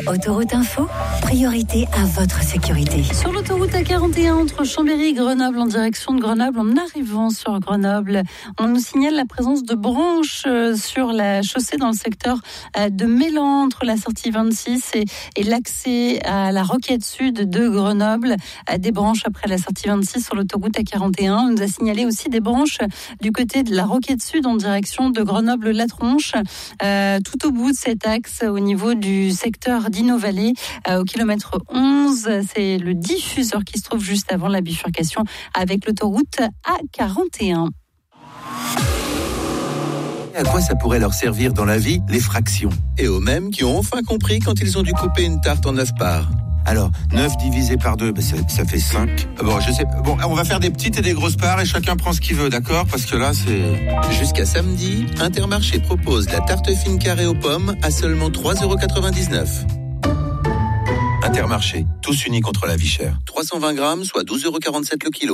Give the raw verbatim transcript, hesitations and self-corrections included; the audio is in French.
Autoroute Info, priorité à votre sécurité. Sur l'autoroute A quarante et un entre Chambéry et Grenoble en direction de Grenoble, en arrivant sur Grenoble, on nous signale la présence de branches sur la chaussée dans le secteur de Mélan entre la sortie vingt-six et, et l'accès à la Roquette Sud de Grenoble. Des branches après la sortie vingt-six sur l'autoroute A quarante et un. On nous a signalé aussi des branches du côté de la Roquette Sud en direction de Grenoble-La Tronche. Euh, tout au bout de cet axe, au niveau du secteur d'Inno-Vallée, euh, au kilomètre onze, c'est le diffuseur qui se trouve juste avant la bifurcation avec l'autoroute A quarante et un. À quoi ça pourrait leur servir dans la vie, les fractions? Et aux mêmes qui ont enfin compris quand ils ont dû couper une tarte en neuf parts. Alors, neuf divisé par deux, ben ça, ça fait cinq. Bon, je sais. Bon, on va faire des petites et des grosses parts et chacun prend ce qu'il veut, d'accord? Parce que là, c'est... Jusqu'à samedi, Intermarché propose la tarte fine carrée aux pommes à seulement trois euros quatre-vingt-dix-neuf. Intermarché, tous unis contre la vie chère. trois cent vingt grammes, soit douze euros quarante-sept le kilo.